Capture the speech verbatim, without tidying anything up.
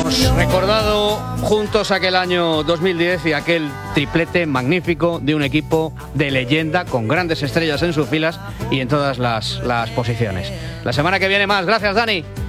Hemos recordado juntos aquel año dos mil diez y aquel triplete magnífico de un equipo de leyenda con grandes estrellas en sus filas y en todas las, las posiciones. La semana que viene más. Gracias, Dani.